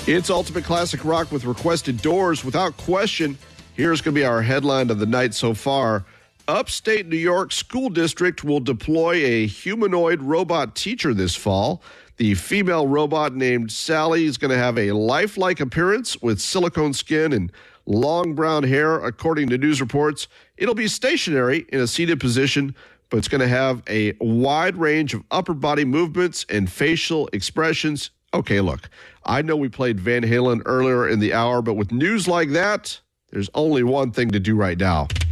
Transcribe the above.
It's Ultimate Classic Rock with requested doors. Without question, here's going to be our headline of the night so far. Upstate New York School District will deploy a humanoid robot teacher this fall. The female robot named Sally is going to have a lifelike appearance with silicone skin and long brown hair, according to news reports. It'll be stationary in a seated position, but it's going to have a wide range of upper body movements and facial expressions. Okay, look, I know we played Van Halen earlier in the hour, but with news like that, there's only one thing to do right now.